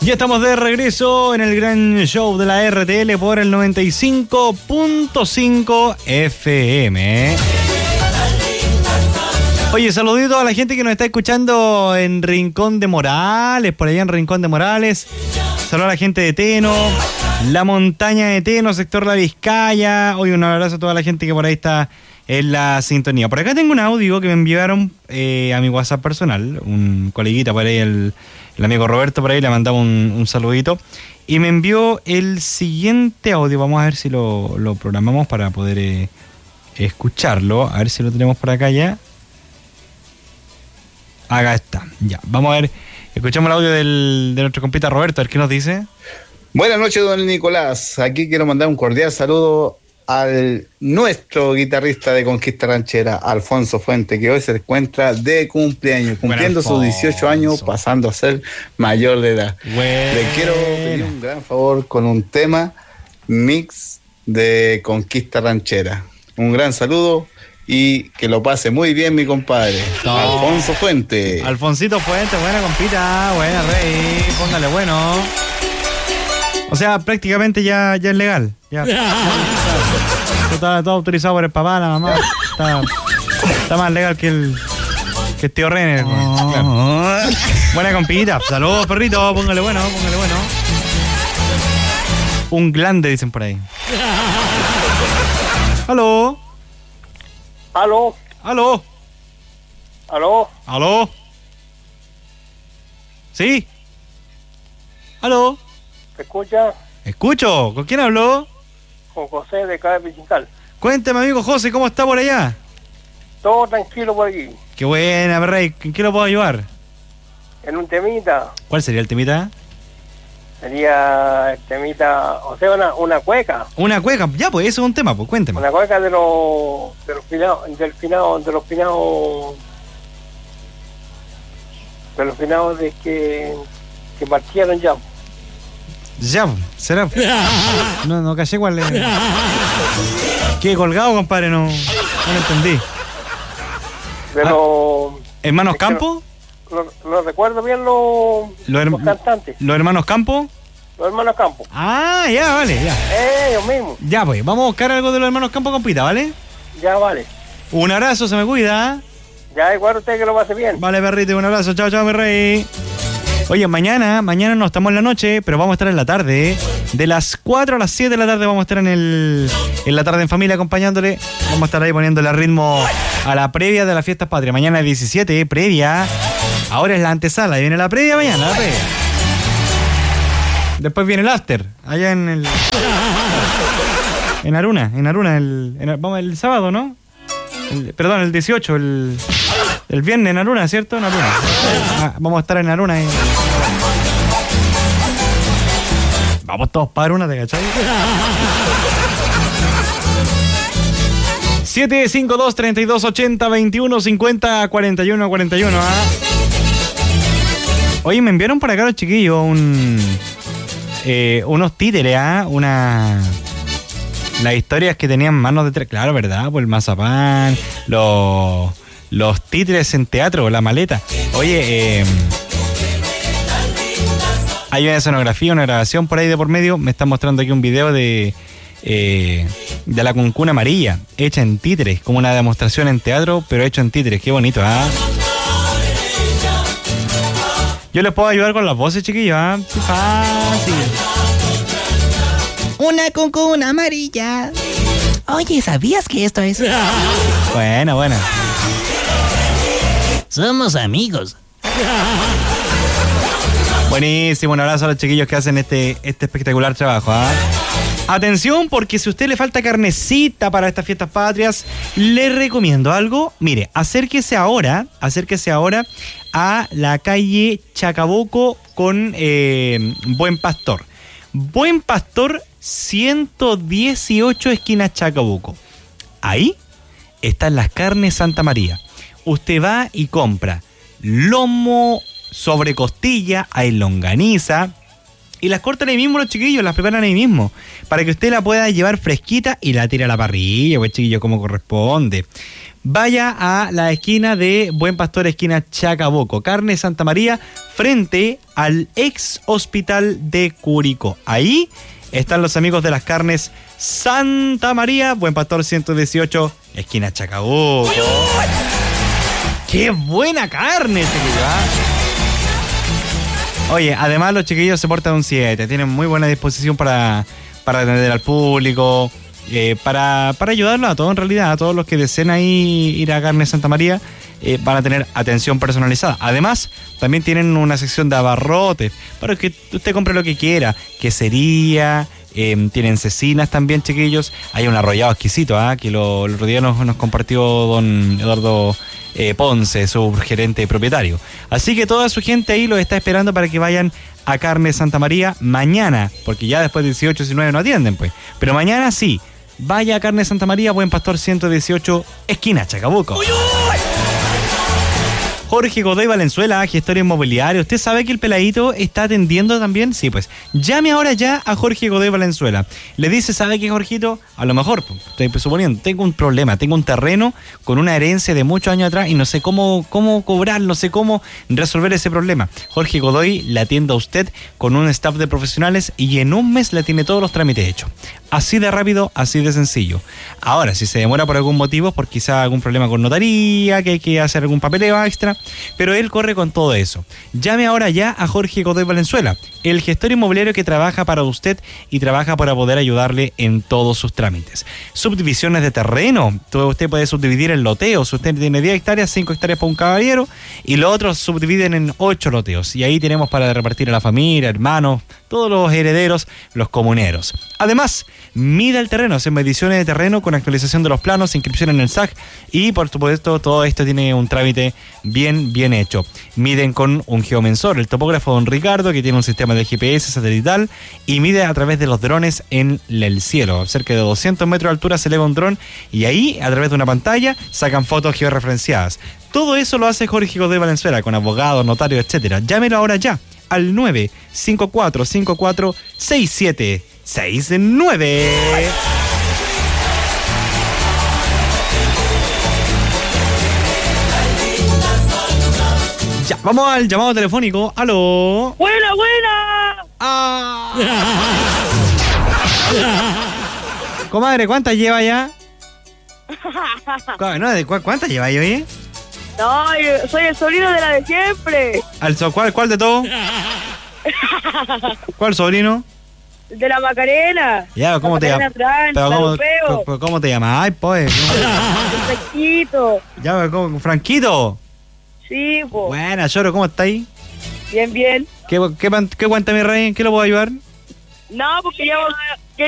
Ya estamos de regreso en el gran show de la RTL por el 95.5 FM. Oye, saludito a la gente que nos está escuchando en Rincón de Morales, por allá en Rincón de Morales. Saludos a la gente de Teno, la montaña de Teno, sector La Vizcaya. Oye, un abrazo a toda la gente que por ahí está en la sintonía. Por acá tengo un audio que me enviaron a mi WhatsApp personal, un coleguita por ahí, el amigo Roberto por ahí, le mandaba un saludito y me envió el siguiente audio. Vamos a ver si lo programamos para poder escucharlo, a ver si lo tenemos por acá ya. Acá está, ya, vamos a ver, escuchamos el audio de nuestro compita Roberto, a ver qué nos dice. Buenas noches, don Nicolás, aquí quiero mandar un cordial saludo al nuestro guitarrista de Conquista Ranchera, Alfonso Fuente, que hoy se encuentra de cumpleaños, cumpliendo sus 18 años, pasando a ser mayor de edad. Bueno. Le quiero pedir un gran favor con un tema mix de Conquista Ranchera. Un gran saludo y que lo pase muy bien, mi compadre. No. Alfonso Fuente. Alfonsito Fuente, buena compita, buena rey, póngale bueno. O sea, prácticamente ya es legal. Ya. Está todo autorizado por el papá, la mamá. Está más legal que el tío René. Claro. Buena compita. Saludos, perrito. Póngale bueno. Un glande, dicen por ahí. ¿Aló? ¿Aló? ¿Aló? ¿Aló? ¿Aló? ¿Sí? ¿Aló? ¿Se escucha? Escucho. ¿Con quién habló? Con José de Cabe Pichical. Cuéntame, amigo José, ¿cómo está por allá? Todo tranquilo por aquí. Qué buena, rey. ¿En qué lo puedo ayudar? En un temita. ¿Cuál sería el temita? Sería el temita, o sea, una cueca. Una cueca, ya, pues eso es un tema, pues cuéntame. Una cueca de los finados de que partieron ya. Ya, será. No caché cuál es. ¿Qué colgado, compadre? No entendí. Pero. ¿Hermanos Campo? No recuerdo bien los cantantes. ¿Los hermanos Campo? Los hermanos Campo. Ah, ya, vale, ya. Ellos mismos. Ya, pues, vamos a buscar algo de los hermanos Campo, compita, ¿vale? Ya, vale. Un abrazo, se me cuida. Ya, igual usted que lo pase bien. Vale, perrito, un abrazo. Chao, mi rey. Oye, mañana no estamos en la noche, pero vamos a estar en la tarde. De las 4 a las 7 de la tarde vamos a estar en la tarde en familia acompañándole. Vamos a estar ahí poniéndole ritmo a la previa de las fiestas patrias. Mañana es 17, previa. Ahora es la antesala, y viene la previa mañana, la previa. Después viene el after, allá en Aruna, vamos el sábado, ¿no? Perdón, el 18, el viernes en Aruna, ¿cierto? En Aruna. Vamos a estar en Aruna. Vamos todos para Aruna, ¿te cachai? 752-3280-2150-41-41. Oye, me enviaron para acá los chiquillos unos títeres, las historias que tenían manos de tres. Claro, ¿verdad? Pues el mazapán, los títeres en teatro, la maleta. Oye, hay una escenografía, una grabación por ahí de por medio. Me están mostrando aquí un video de la cuncuna amarilla, hecha en títeres, como una demostración en teatro, pero hecho en títeres. Qué bonito, ¿ah? Yo les puedo ayudar con las voces, chiquillos, ¿ah? Qué fácil. Una cuncuna amarilla. Oye, ¿sabías que esto es? Buena. Somos amigos. Buenísimo, un abrazo a los chiquillos que hacen este espectacular trabajo, ¿ah? Atención, porque si a usted le falta carnecita para estas fiestas patrias, le recomiendo algo. Mire, acérquese ahora a la calle Chacabuco con Buen Pastor. Buen Pastor 118 esquina Chacabuco. Ahí están las carnes Santa María. Usted va y compra lomo, sobre costilla, hay longaniza, Y las cortan ahí mismo los chiquillos, las preparan ahí mismo. Para que usted la pueda llevar fresquita y la tire a la parrilla, pues chiquillo, como corresponde. Vaya a la esquina de Buen Pastor, esquina Chacabuco. Carne Santa María, frente al ex hospital de Curicó. Ahí están los amigos de las carnes Santa María, Buen Pastor 118, esquina Chacabuco. ¡Qué buena carne, chiquillo! Oye, además los chiquillos se portan un 7, tienen muy buena disposición para atender al público, para ayudarlos a todos, en realidad, a todos los que deseen ahí ir a Carne Santa María, van a tener atención personalizada. Además, también tienen una sección de abarrotes, para que usted compre lo que quiera, quesería, tienen cecinas también, chiquillos. Hay un arrollado exquisito, que el otro día nos compartió don Eduardo Ponce, su gerente propietario. Así que toda su gente ahí los está esperando para que vayan a Carne Santa María mañana, porque ya después de 18, 19 no atienden, pues. Pero mañana sí, vaya a Carne Santa María, Buen Pastor 118, esquina Chacabuco. ¡Uy, uy! Jorge Godoy Valenzuela, gestor inmobiliario. ¿Usted sabe que el peladito está atendiendo también? Sí, pues llame ahora ya a Jorge Godoy Valenzuela. Le dice, ¿sabe qué, Jorgito? A lo mejor, estoy suponiendo, tengo un problema, tengo un terreno con una herencia de muchos años atrás y no sé cómo cobrar, no sé cómo resolver ese problema. Jorge Godoy le atiende a usted con un staff de profesionales y en un mes le tiene todos los trámites hechos. Así de rápido, así de sencillo. Ahora, si se demora por algún motivo, por quizá algún problema con notaría, que hay que hacer algún papeleo extra, pero él corre con todo eso. Llame ahora ya a Jorge Godoy Valenzuela, el gestor inmobiliario que trabaja para usted y trabaja para poder ayudarle en todos sus trámites. Subdivisiones de terreno. Usted puede subdividir el loteo. Si usted tiene 10 hectáreas, 5 hectáreas para un caballero, y los otros subdividen en 8 loteos. Y ahí tenemos para repartir a la familia, hermanos, todos los herederos, los comuneros. Además, mida el terreno, hacen mediciones de terreno con actualización de los planos, inscripción en el SAC y por supuesto todo esto tiene un trámite bien hecho. Miden con un geomensor, el topógrafo don Ricardo, que tiene un sistema de GPS satelital y mide a través de los drones en el cielo. Cerca de 200 metros de altura se eleva un dron y ahí a través de una pantalla sacan fotos georreferenciadas. Todo eso lo hace Jorge Godoy Valenzuela con abogados, notarios, etcétera. Llámelo ahora ya al 954-54-6769. Ya, vamos al llamado telefónico. ¡Aló! ¡Buena! Comadre, ¿cuántas lleva ya? ¿Cuántas lleva ahí, oye? No, yo soy el sobrino de la de siempre. ¿Cuál de todo? ¿Cuál sobrino? De la Macarena. Ya, ¿cómo te llamas? ¿Cómo te llamas? Ay, pues. Franquito. Ya, ¿cómo? ¿Franquito? Sí, pues. Buena, Lloro, ¿cómo estáis? Bien. ¿Qué cuenta mi rey? ¿En qué lo puedo ayudar? No, porque ya